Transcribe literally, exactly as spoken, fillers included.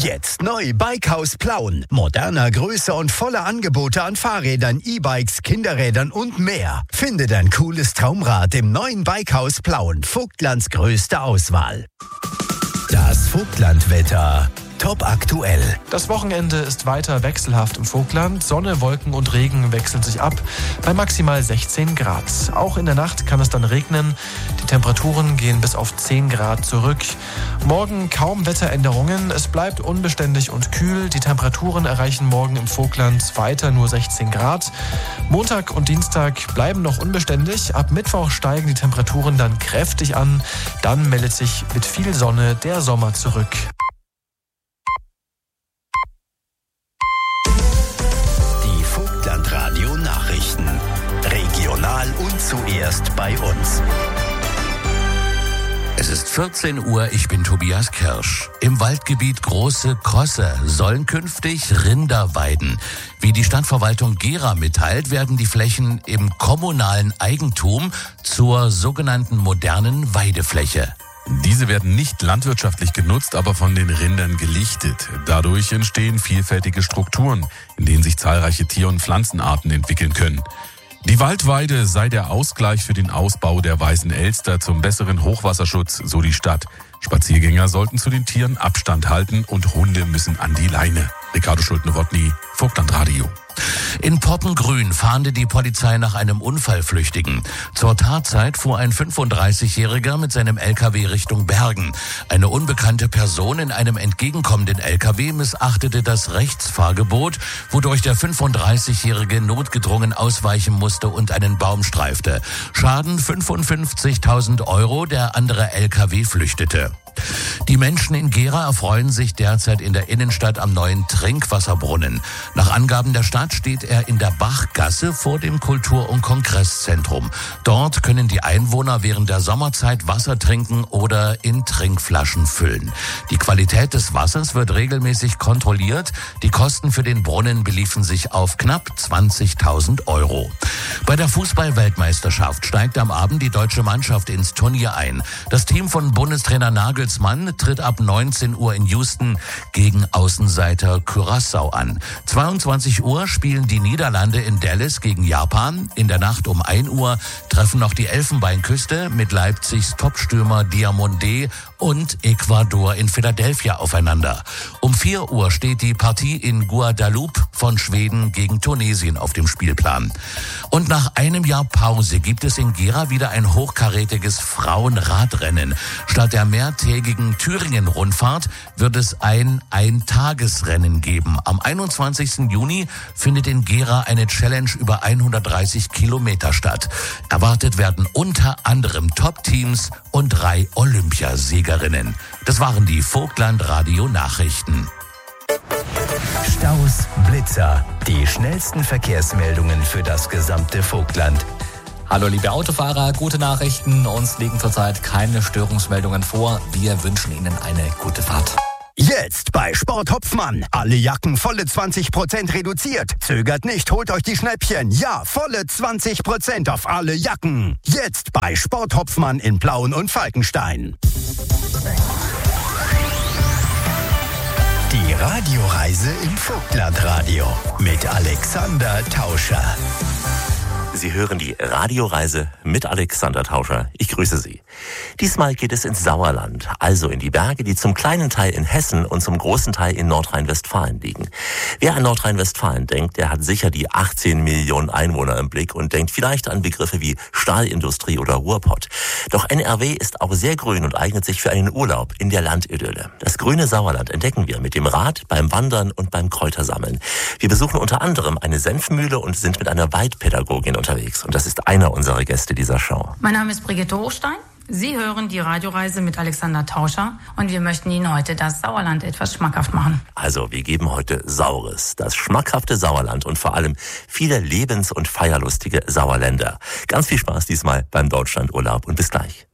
Jetzt neu Bikehaus Plauen. Moderner, Größe und volle Angebote an Fahrrädern, E-Bikes, Kinderrädern und mehr. Finde dein cooles Traumrad im neuen Bikehaus Plauen. Vogtlands größte Auswahl. Das Vogtlandwetter. Top aktuell. Das Wochenende ist weiter wechselhaft im Vogtland. Sonne, Wolken und Regen wechseln sich ab bei maximal sechzehn Grad. Auch in der Nacht kann es dann regnen. Die Temperaturen gehen bis auf zehn Grad zurück. Morgen kaum Wetteränderungen. Es bleibt unbeständig und kühl. Die Temperaturen erreichen morgen im Vogtland weiter nur sechzehn Grad. Montag und Dienstag bleiben noch unbeständig. Ab Mittwoch steigen die Temperaturen dann kräftig an. Dann meldet sich mit viel Sonne der Sommer zurück. Radio Nachrichten. Regional und zuerst bei uns. Es ist vierzehn Uhr, ich bin Tobias Kirsch. Im Waldgebiet Große Krosse sollen künftig Rinder weiden. Wie die Stadtverwaltung Gera mitteilt, werden die Flächen im kommunalen Eigentum zur sogenannten modernen Weidefläche. Diese werden nicht landwirtschaftlich genutzt, aber von den Rindern gelichtet. Dadurch entstehen vielfältige Strukturen, in denen sich zahlreiche Tier- und Pflanzenarten entwickeln können. Die Waldweide sei der Ausgleich für den Ausbau der Weißen Elster zum besseren Hochwasserschutz, so die Stadt. Spaziergänger sollten zu den Tieren Abstand halten und Hunde müssen an die Leine. Ricardo Schulte-Nowotny, Vogtlandradio. In Poppengrün fahnde die Polizei nach einem Unfallflüchtigen. Zur Tatzeit fuhr ein fünfunddreißigjähriger mit seinem L K W Richtung Bergen. Eine unbekannte Person in einem entgegenkommenden L K W missachtete das Rechtsfahrgebot, wodurch der fünfunddreißigjährige notgedrungen ausweichen musste und einen Baum streifte. Schaden fünfundfünfzigtausend Euro, der andere L K W flüchtete. Die Menschen in Gera erfreuen sich derzeit in der Innenstadt am neuen Trinkwasserbrunnen. Nach Angaben der Stadt steht er in der Bachgasse vor dem Kultur- und Kongresszentrum. Dort können die Einwohner während der Sommerzeit Wasser trinken oder in Trinkflaschen füllen. Die Qualität des Wassers wird regelmäßig kontrolliert. Die Kosten für den Brunnen beliefen sich auf knapp zwanzigtausend Euro. Bei der Fußball-Weltmeisterschaft steigt am Abend die deutsche Mannschaft ins Turnier ein. Das Team von Bundestrainer Nagelsmann tritt ab neunzehn Uhr in Houston gegen Außenseiter Curaçao an. zweiundzwanzig Uhr spielen die Niederlande in Dallas gegen Japan. In der Nacht um ein Uhr treffen noch die Elfenbeinküste mit Leipzigs Topstürmer Diomandé und Ecuador in Philadelphia aufeinander. Um vier Uhr steht die Partie in Guadeloupe von Schweden gegen Tunesien auf dem Spielplan. Und nach einem Jahr Pause gibt es in Gera wieder ein hochkarätiges Frauenradrennen. Statt der mehrtägigen Thüringen-Rundfahrt wird es ein Eintagesrennen geben. Am einundzwanzigsten Juni findet in Gera eine Challenge über hundertdreißig Kilometer statt. Erwartet werden unter anderem Top-Teams und drei Olympiasiegerinnen. Das waren die Vogtland-Radio-Nachrichten. Staus, Blitzer, die schnellsten Verkehrsmeldungen für das gesamte Vogtland. Hallo liebe Autofahrer, gute Nachrichten. Uns liegen zurzeit keine Störungsmeldungen vor. Wir wünschen Ihnen eine gute Fahrt. Jetzt bei Sport Hopfmann. Alle Jacken volle zwanzig Prozent reduziert. Zögert nicht, holt euch die Schnäppchen. Ja, volle zwanzig Prozent auf alle Jacken. Jetzt bei Sport Hopfmann in Plauen und Falkenstein. Die Radioreise im Vogtlandradio mit Alexander Tauscher. Sie hören die Radioreise mit Alexander Tauscher. Ich grüße Sie. Diesmal geht es ins Sauerland, also in die Berge, die zum kleinen Teil in Hessen und zum großen Teil in Nordrhein-Westfalen liegen. Wer an Nordrhein-Westfalen denkt, der hat sicher die achtzehn Millionen Einwohner im Blick und denkt vielleicht an Begriffe wie Stahlindustrie oder Ruhrpott. Doch N R W ist auch sehr grün und eignet sich für einen Urlaub in der Landidylle. Das grüne Sauerland entdecken wir mit dem Rad, beim Wandern und beim Kräutersammeln. Wir besuchen unter anderem eine Senfmühle und sind mit einer Waldpädagogin unterwegs. Und das ist einer unserer Gäste dieser Show. Mein Name ist Brigitte Hochstein. Sie hören die Radioreise mit Alexander Tauscher und wir möchten Ihnen heute das Sauerland etwas schmackhaft machen. Also, wir geben heute Saures, das schmackhafte Sauerland und vor allem viele lebens- und feierlustige Sauerländer. Ganz viel Spaß diesmal beim Deutschlandurlaub und bis gleich.